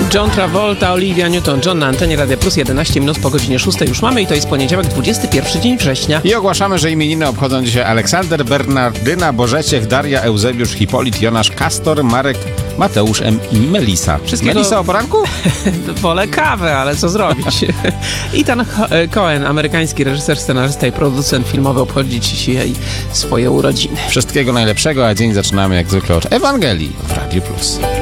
John Travolta, Olivia Newton-John na antenie Radia Plus. 11 minut po godzinie 6 już mamy i to jest poniedziałek, 21 dzień września. I ogłaszamy, że imieniny obchodzą dzisiaj Aleksander, Bernardyna, Bożeciech, Daria, Eusebiusz, Hipolit, Jonasz, Kastor, Marek, Mateusz M. i Melisa. Melisa o poranku? Wolę kawę, ale co zrobić? Ethan Cohen, amerykański reżyser, scenarzysta i producent filmowy, obchodzi dzisiaj swoje urodziny. Wszystkiego najlepszego, a dzień zaczynamy jak zwykle od Ewangelii w Radiu Plus.